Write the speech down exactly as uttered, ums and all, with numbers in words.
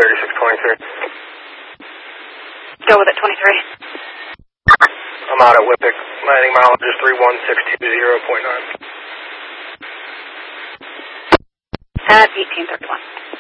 thirty-six twenty-three. Go with it, twenty-three. I'm out at Whippick. Landing mileage is three one six two zero point nine. At eighteen thirty-one.